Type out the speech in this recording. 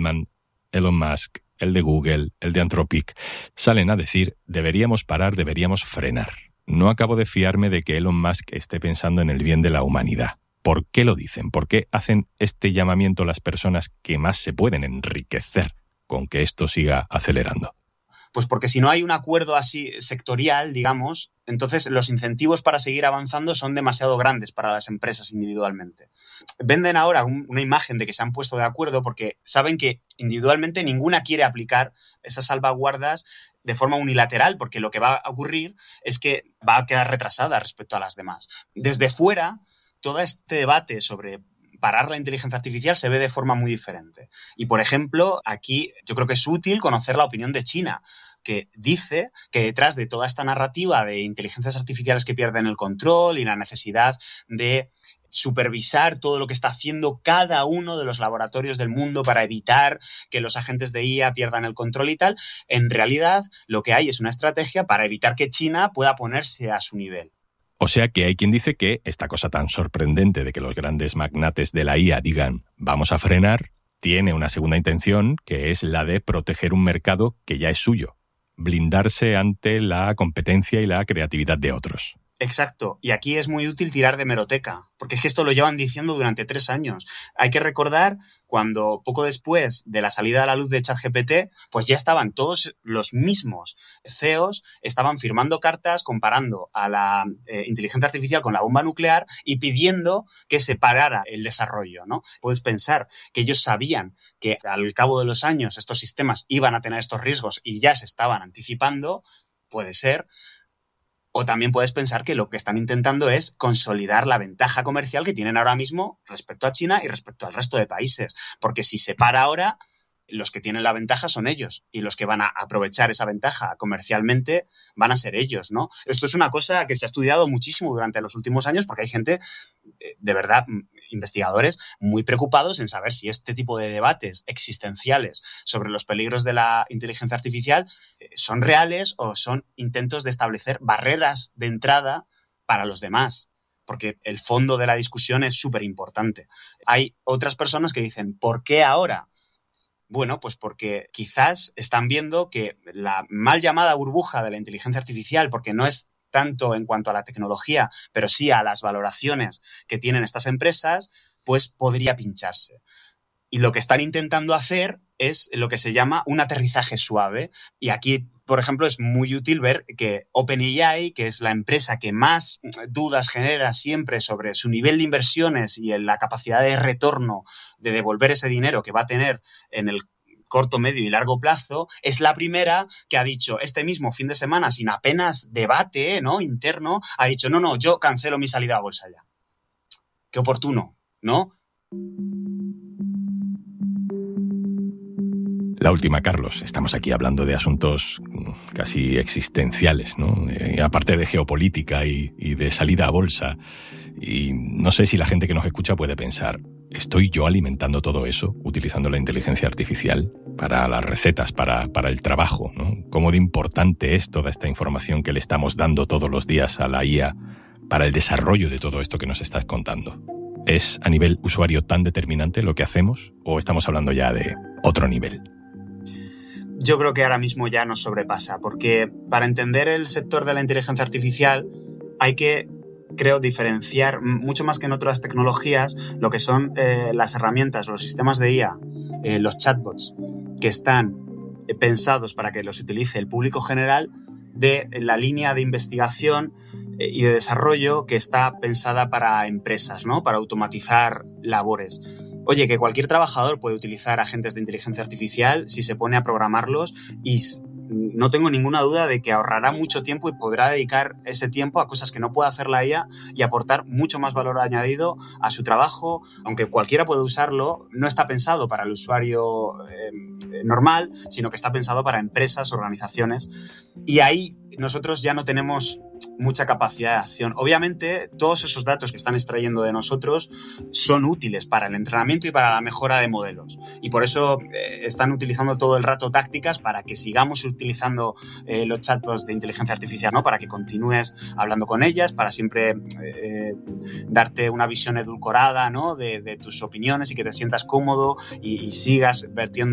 Altman, Elon Musk, el de Google, el de Anthropic, salen a decir: deberíamos parar, deberíamos frenar. No acabo de fiarme de que Elon Musk esté pensando en el bien de la humanidad. ¿Por qué lo dicen? ¿Por qué hacen este llamamiento las personas que más se pueden enriquecer con que esto siga acelerando? Pues porque si no hay un acuerdo así sectorial, digamos, entonces los incentivos para seguir avanzando son demasiado grandes para las empresas individualmente. Venden ahora una imagen de que se han puesto de acuerdo porque saben que individualmente ninguna quiere aplicar esas salvaguardas de forma unilateral, porque lo que va a ocurrir es que va a quedar retrasada respecto a las demás. Desde fuera, todo este debate sobre parar la inteligencia artificial se ve de forma muy diferente. Y, por ejemplo, aquí yo creo que es útil conocer la opinión de China, que dice que detrás de toda esta narrativa de inteligencias artificiales que pierden el control y la necesidad de supervisar todo lo que está haciendo cada uno de los laboratorios del mundo para evitar que los agentes de IA pierdan el control y tal, en realidad lo que hay es una estrategia para evitar que China pueda ponerse a su nivel. O sea que hay quien dice que esta cosa tan sorprendente de que los grandes magnates de la IA digan vamos a frenar, tiene una segunda intención, que es la de proteger un mercado que ya es suyo, blindarse ante la competencia y la creatividad de otros. Exacto. Y aquí es muy útil tirar de hemeroteca, porque es que esto lo llevan diciendo durante 3 años. Hay que recordar cuando poco después de la salida a la luz de ChatGPT, pues ya estaban todos los mismos CEOs, estaban firmando cartas comparando a la inteligencia artificial con la bomba nuclear y pidiendo que se parara el desarrollo, ¿no? Puedes pensar que ellos sabían que al cabo de los años estos sistemas iban a tener estos riesgos y ya se estaban anticipando, puede ser. O también puedes pensar que lo que están intentando es consolidar la ventaja comercial que tienen ahora mismo respecto a China y respecto al resto de países. Porque si se para ahora, los que tienen la ventaja son ellos. Y los que van a aprovechar esa ventaja comercialmente van a ser ellos, ¿no? Esto es una cosa que se ha estudiado muchísimo durante los últimos años porque hay gente, de verdad, investigadores muy preocupados en saber si este tipo de debates existenciales sobre los peligros de la inteligencia artificial son reales o son intentos de establecer barreras de entrada para los demás, porque el fondo de la discusión es súper importante. Hay otras personas que dicen, ¿por qué ahora? Bueno, pues porque quizás están viendo que la mal llamada burbuja de la inteligencia artificial, porque no es tanto en cuanto a la tecnología, pero sí a las valoraciones que tienen estas empresas, pues podría pincharse. Y lo que están intentando hacer es lo que se llama un aterrizaje suave. Y aquí, por ejemplo, es muy útil ver que OpenAI, que es la empresa que más dudas genera siempre sobre su nivel de inversiones y en la capacidad de retorno de devolver ese dinero que va a tener en el corto, medio y largo plazo, es la primera que ha dicho este mismo fin de semana, sin apenas debate, ¿no?, interno, ha dicho, no, yo cancelo mi salida a bolsa ya. Qué oportuno, ¿no? La última, Carlos. Estamos aquí hablando de asuntos casi existenciales, ¿no? Aparte de geopolítica y de salida a bolsa. Y no sé si la gente que nos escucha puede pensar, ¿estoy yo alimentando todo eso utilizando la inteligencia artificial para las recetas, para el trabajo, ¿no? ¿Cómo de importante es toda esta información que le estamos dando todos los días a la IA para el desarrollo de todo esto que nos estás contando? ¿Es a nivel usuario tan determinante lo que hacemos o estamos hablando ya de otro nivel? Yo creo que ahora mismo ya nos sobrepasa, porque para entender el sector de la inteligencia artificial hay que, creo, diferenciar mucho más que en otras tecnologías lo que son las herramientas, los sistemas de IA, los chatbots, que están pensados para que los utilice el público general, de la línea de investigación y de desarrollo que está pensada para empresas, ¿no?, para automatizar labores. Oye, que cualquier trabajador puede utilizar agentes de inteligencia artificial si se pone a programarlos y no tengo ninguna duda de que ahorrará mucho tiempo y podrá dedicar ese tiempo a cosas que no puede hacer la IA y aportar mucho más valor añadido a su trabajo. Aunque cualquiera puede usarlo, no está pensado para el usuario normal, sino que está pensado para empresas, organizaciones. Y ahí nosotros ya no tenemos mucha capacidad de acción. Obviamente, todos esos datos que están extrayendo de nosotros son útiles para el entrenamiento y para la mejora de modelos. Y por eso están utilizando todo el rato tácticas para que sigamos utilizando los chatbots de inteligencia artificial, ¿no?, para que continúes hablando con ellas, para siempre darte una visión edulcorada, ¿no?, de tus opiniones y que te sientas cómodo y sigas vertiendo